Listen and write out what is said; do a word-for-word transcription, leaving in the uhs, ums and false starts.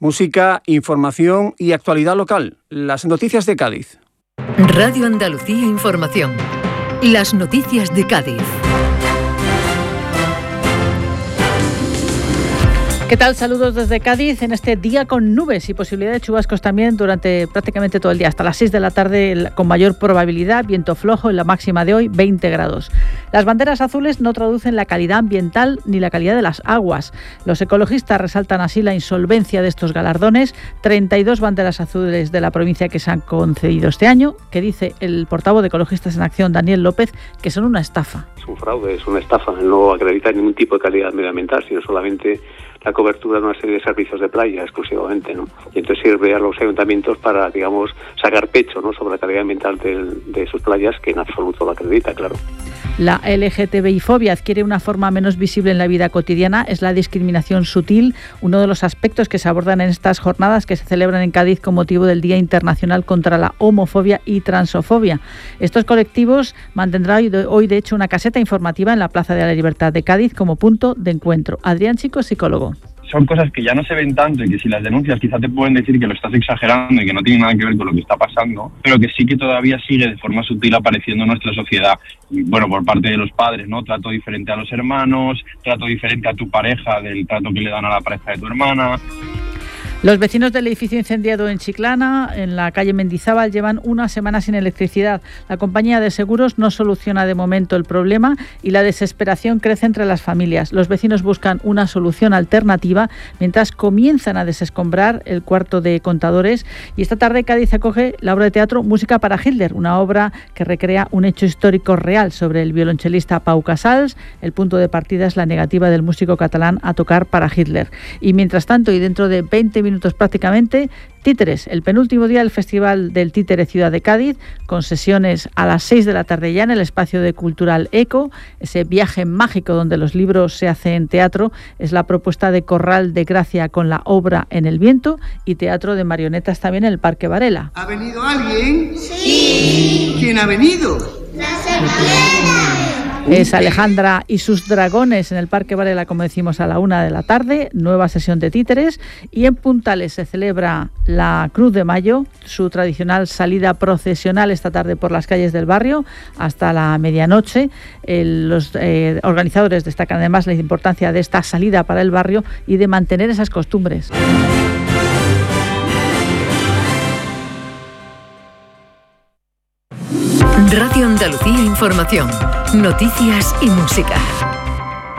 Música, información y actualidad local. Las noticias de Cádiz. Radio Andalucía Información. Las noticias de Cádiz. ¿Qué tal? Saludos desde Cádiz en este día con nubes y posibilidad de chubascos también durante prácticamente todo el día, hasta las seis de la tarde con mayor probabilidad, viento flojo en la máxima de hoy, veinte grados. Las banderas azules no traducen la calidad ambiental ni la calidad de las aguas. Los ecologistas resaltan así la insolvencia de estos galardones, treinta y dos banderas azules de la provincia que se han concedido este año, que dice el portavoz de Ecologistas en Acción, Daniel López, que son una estafa. Es un fraude, es una estafa, no acredita ningún tipo de calidad medioambiental, sino solamente la cobertura de una serie de servicios de playa exclusivamente, ¿no? Y entonces sirve a los ayuntamientos para, digamos, sacar pecho, ¿no?, sobre la calidad ambiental de, de sus playas, que en absoluto lo acredita, claro. La L G T B I-fobia adquiere una forma menos visible en la vida cotidiana, es la discriminación sutil, uno de los aspectos que se abordan en estas jornadas que se celebran en Cádiz con motivo del Día Internacional contra la Homofobia y Transfobia. Estos colectivos mantendrán hoy, hoy, de hecho, una caseta informativa en la Plaza de la Libertad de Cádiz como punto de encuentro. Adrián Chico, psicólogo. Son cosas que ya no se ven tanto y que si las denuncias quizá te pueden decir que lo estás exagerando y que no tiene nada que ver con lo que está pasando, pero que sí que todavía sigue de forma sutil apareciendo en nuestra sociedad. Y, bueno, por parte de los padres, ¿no? Trato diferente a los hermanos, trato diferente a tu pareja del trato que le dan a la pareja de tu hermana. Los vecinos del edificio incendiado en Chiclana, en la calle Mendizábal, llevan una semana sin electricidad. La compañía de seguros no soluciona de momento el problema y la desesperación crece entre las familias. Los vecinos buscan una solución alternativa mientras comienzan a desescombrar el cuarto de contadores. Y esta tarde Cádiz acoge la obra de teatro Música para Hitler, una obra que recrea un hecho histórico real sobre el violonchelista Pau Casals. El punto de partida es la negativa del músico catalán a tocar para Hitler. Y mientras tanto, y dentro de veinte minutos prácticamente, Títeres, el penúltimo día del Festival del Títere Ciudad de Cádiz, con sesiones a las seis de la tarde ya en el espacio de Cultural Eco. Ese viaje mágico donde los libros se hacen teatro es la propuesta de Corral de Gracia con la obra En el viento y teatro de marionetas también en el Parque Varela. ¿Ha venido alguien? Sí. ¿Quién ha venido? Las hermanas. Es Alejandra y sus dragones en el Parque Varela, como decimos, a la una de la tarde, nueva sesión de títeres. Y en Puntales se celebra la Cruz de Mayo, su tradicional salida procesional esta tarde por las calles del barrio hasta la medianoche. El, los eh, organizadores destacan además la importancia de esta salida para el barrio y de mantener esas costumbres. Radio Andalucía Información. Noticias y música.